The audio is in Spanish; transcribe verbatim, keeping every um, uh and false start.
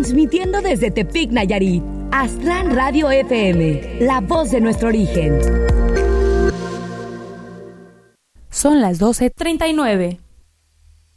Transmitiendo desde Tepic, Nayarit. Astran Radio F M, la voz de nuestro origen. Son las doce treinta y nueve.